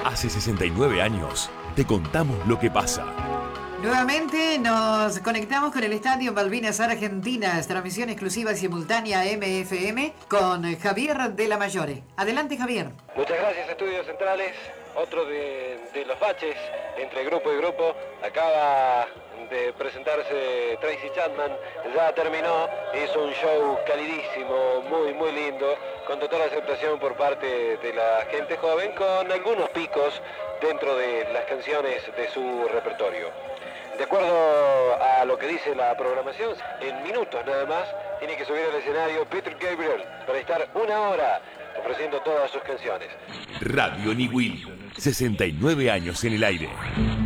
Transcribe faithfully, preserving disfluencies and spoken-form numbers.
Hace sesenta y nueve años te contamos lo que pasa. Nuevamente nos conectamos con el Estadio Malvinas Argentinas, transmisión exclusiva y simultánea M F M con Javier de la Mayore. Adelante, Javier. Muchas gracias, Estudios Centrales. Otro de, de los baches entre grupo y grupo. Acaba de presentarse Tracy Chapman, ya terminó, hizo un show calidísimo, muy muy lindo, con total aceptación por parte de la gente joven, con algunos picos dentro de las canciones de su repertorio. De acuerdo a lo que dice la programación, en minutos nada más tiene que subir al escenario Peter Gabriel para estar una hora ofreciendo todas sus canciones. Radio Niwil, sesenta y nueve años en el aire.